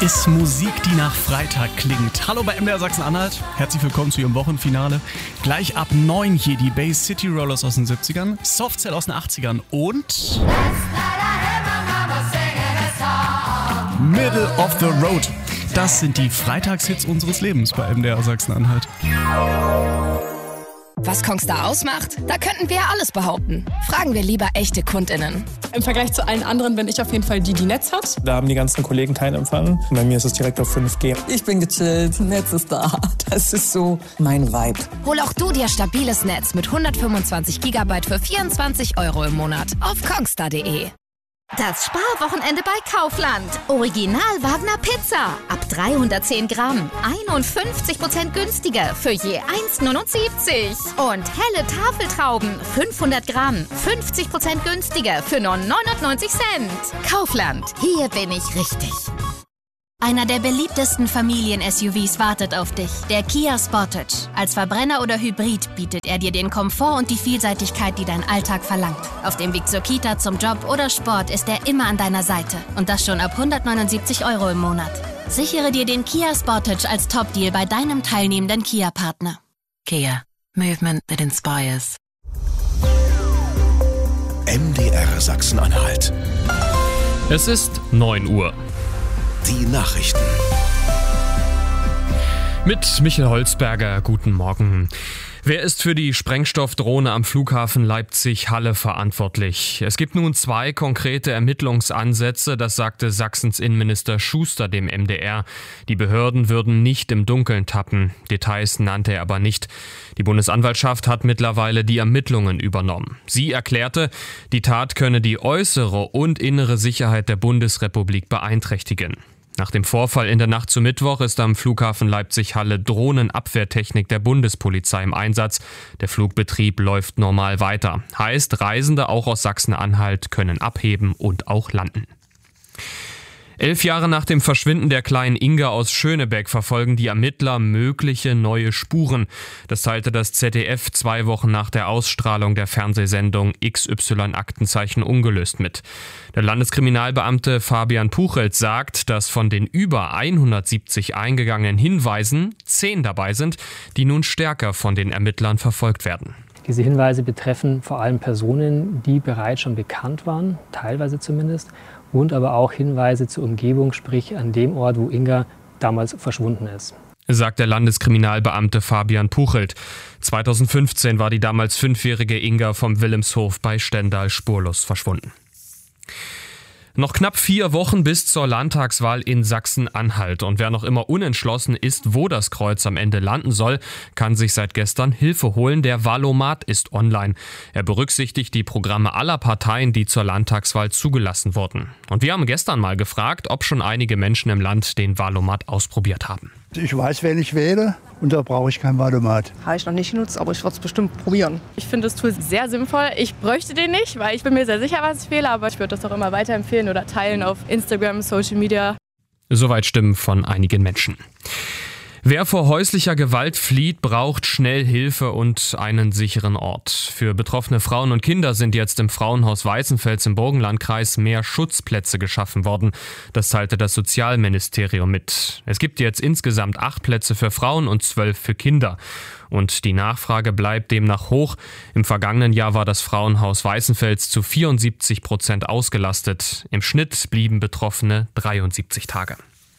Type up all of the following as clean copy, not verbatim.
ist Musik, die nach Freitag klingt. Hallo bei MDR Sachsen-Anhalt, herzlich willkommen zu Ihrem Wochenfinale. Gleich ab 9 hier die Bay City Rollers aus den 70ern, Softcell aus den 80ern und Middle of the Road. Das sind die Freitagshits unseres Lebens bei MDR Sachsen-Anhalt. Was Kongstar ausmacht? Da könnten wir ja alles behaupten. Fragen wir lieber echte KundInnen. Im Vergleich zu allen anderen bin ich auf jeden Fall die Netz hat. Da haben die ganzen Kollegen keinen Empfang. Bei mir ist es direkt auf 5G. Ich bin gechillt, Netz ist da. Das ist so mein Vibe. Hol auch du dir stabiles Netz mit 125 GB für 24 € im Monat auf kongstar.de. Das Sparwochenende bei Kaufland. Original Wagner Pizza. Ab 310 Gramm. 51% günstiger für je 1,79. Und helle Tafeltrauben. 500 Gramm. 50% günstiger für nur 99 Cent. Kaufland. Hier bin ich richtig. Einer der beliebtesten Familien-SUVs wartet auf dich, der Kia Sportage. Als Verbrenner oder Hybrid bietet er dir den Komfort und die Vielseitigkeit, die dein Alltag verlangt. Auf dem Weg zur Kita, zum Job oder Sport ist er immer an deiner Seite. Und das schon ab 179 € im Monat. Sichere dir den Kia Sportage als Top-Deal bei deinem teilnehmenden Kia-Partner. Kia. Movement that inspires. MDR Sachsen-Anhalt. Es ist 9 Uhr. Die Nachrichten. Mit Michael Holzberger, guten Morgen. Wer ist für die Sprengstoffdrohne am Flughafen Leipzig-Halle verantwortlich? Es gibt nun 2 konkrete Ermittlungsansätze, das sagte Sachsens Innenminister Schuster dem MDR. Die Behörden würden nicht im Dunkeln tappen. Details nannte er aber nicht. Die Bundesanwaltschaft hat mittlerweile die Ermittlungen übernommen. Sie erklärte, die Tat könne die äußere und innere Sicherheit der Bundesrepublik beeinträchtigen. Nach dem Vorfall in der Nacht zu Mittwoch ist am Flughafen Leipzig-Halle Drohnenabwehrtechnik der Bundespolizei im Einsatz. Der Flugbetrieb läuft normal weiter. Heißt, Reisende auch aus Sachsen-Anhalt können abheben und auch landen. 11 Jahre nach dem Verschwinden der kleinen Inga aus Schönebeck verfolgen die Ermittler mögliche neue Spuren. Das teilte das ZDF 2 Wochen nach der Ausstrahlung der Fernsehsendung XY Aktenzeichen ungelöst mit. Der Landeskriminalbeamte Fabian Puchelt sagt, dass von den über 170 eingegangenen Hinweisen 10 dabei sind, die nun stärker von den Ermittlern verfolgt werden. Diese Hinweise betreffen vor allem Personen, die bereits schon bekannt waren, teilweise zumindest, und aber auch Hinweise zur Umgebung, sprich an dem Ort, wo Inga damals verschwunden ist. Sagt der Landeskriminalbeamte Fabian Puchelt. 2015 war die damals 5-jährige Inga vom Wilhelmshof bei Stendal spurlos verschwunden. Noch knapp 4 Wochen bis zur Landtagswahl in Sachsen-Anhalt. Und wer noch immer unentschlossen ist, wo das Kreuz am Ende landen soll, kann sich seit gestern Hilfe holen. Der Wahlomat ist online. Er berücksichtigt die Programme aller Parteien, die zur Landtagswahl zugelassen wurden. Und wir haben gestern mal gefragt, ob schon einige Menschen im Land den Wahlomat ausprobiert haben. Ich weiß, wen ich wähle, und da brauche ich kein Wahlomat. Habe ich noch nicht genutzt, aber ich würde es bestimmt probieren. Ich finde das Tool sehr sinnvoll. Ich bräuchte den nicht, weil ich bin mir sehr sicher, was ich wähle, aber ich würde das auch immer weiterempfehlen oder teilen auf Instagram, Social Media. Soweit Stimmen von einigen Menschen. Wer vor häuslicher Gewalt flieht, braucht schnell Hilfe und einen sicheren Ort. Für betroffene Frauen und Kinder sind jetzt im Frauenhaus Weißenfels im Burgenlandkreis mehr Schutzplätze geschaffen worden. Das teilte das Sozialministerium mit. Es gibt jetzt insgesamt 8 Plätze für Frauen und 12 für Kinder. Und die Nachfrage bleibt demnach hoch. Im vergangenen Jahr war das Frauenhaus Weißenfels zu 74% ausgelastet. Im Schnitt blieben Betroffene 73 Tage.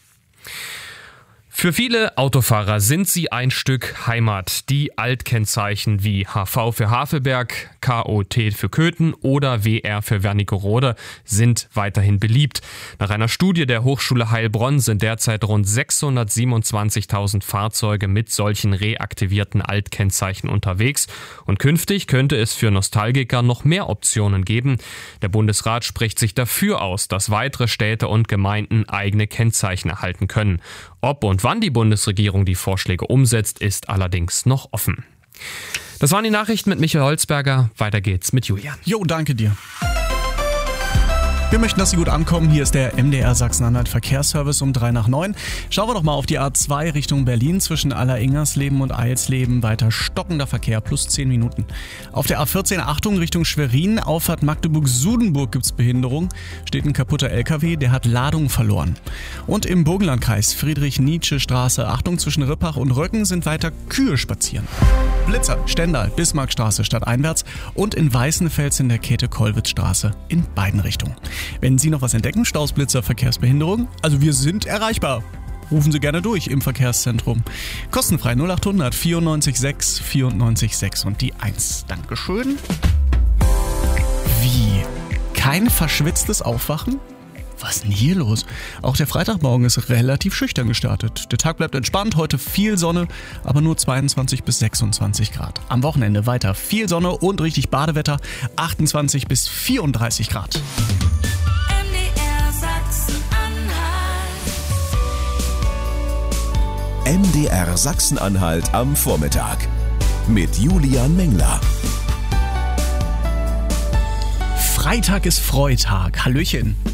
Für viele Autofahrer sind sie ein Stück Heimat. Die Altkennzeichen wie HV für Havelberg, KOT für Köthen oder WR für Wernigerode sind weiterhin beliebt. Nach einer Studie der Hochschule Heilbronn sind derzeit rund 627.000 Fahrzeuge mit solchen reaktivierten Altkennzeichen unterwegs. Und künftig könnte es für Nostalgiker noch mehr Optionen geben. Der Bundesrat spricht sich dafür aus, dass weitere Städte und Gemeinden eigene Kennzeichen erhalten können. Ob und wann die Bundesregierung die Vorschläge umsetzt, ist allerdings noch offen. Das waren die Nachrichten mit Michael Holzberger. Weiter geht's mit Julian. Jo, danke dir. Wir möchten, dass Sie gut ankommen. Hier ist der MDR Sachsen-Anhalt Verkehrsservice um 8:03. Schauen wir doch mal auf die A2 Richtung Berlin zwischen Alleringersleben und Eilsleben. Weiter stockender Verkehr, plus 10 Minuten. Auf der A14 Achtung Richtung Schwerin, Auffahrt Magdeburg-Sudenburg gibt's Behinderung. Steht ein kaputter LKW, der hat Ladung verloren. Und im Burgenlandkreis Friedrich-Nietzsche-Straße, Achtung zwischen Rippach und Röcken sind weiter Kühe spazieren. Blitzer, Stendal, Bismarckstraße stadteinwärts und in Weißenfels in der Käthe-Kollwitz-Straße in beiden Richtungen. Wenn Sie noch was entdecken, Staus, Blitzer, Verkehrsbehinderung, also wir sind erreichbar. Rufen Sie gerne durch im Verkehrszentrum. Kostenfrei 0800 94 6 94 6 und die 1. Dankeschön. Wie? Kein verschwitztes Aufwachen? Was ist denn hier los? Auch der Freitagmorgen ist relativ schüchtern gestartet. Der Tag bleibt entspannt, heute viel Sonne, aber nur 22 bis 26 Grad. Am Wochenende weiter viel Sonne und richtig Badewetter, 28 bis 34 Grad. MDR Sachsen-Anhalt am Vormittag mit Julian Mengler. Freitag ist Freitag. Hallöchen.